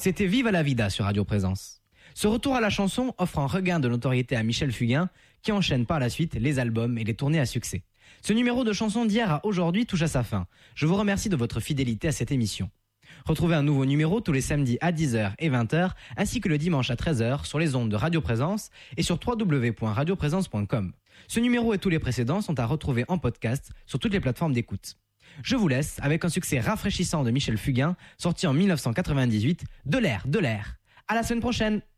C'était Viva la Vida sur Radio Présence. Ce retour à la chanson offre un regain de notoriété à Michel Fugain, qui enchaîne par la suite les albums et les tournées à succès. Ce numéro de chanson d'hier à aujourd'hui touche à sa fin. Je vous remercie de votre fidélité à cette émission. Retrouvez un nouveau numéro tous les samedis à 10h et 20h, ainsi que le dimanche à 13h sur les ondes de Radio Présence et sur www.radioprésence.com. Ce numéro et tous les précédents sont à retrouver en podcast sur toutes les plateformes d'écoute. Je vous laisse avec un succès rafraîchissant de Michel Fugain, sorti en 1998, De l'air. À la semaine prochaine!